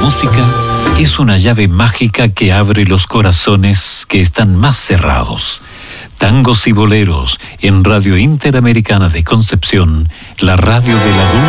música es una llave mágica que abre los corazones que están más cerrados. Tangos y boleros en Radio Interamericana de Concepción, la radio del adulto.